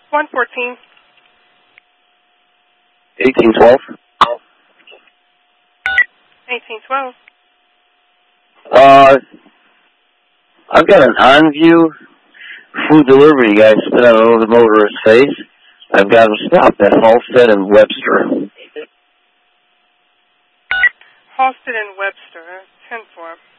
114. 1812. 1812. I've got an OnView food delivery guy spit out over the motorist's face. I've got him stopped at Halstead and Webster. Halstead and Webster, 10-4.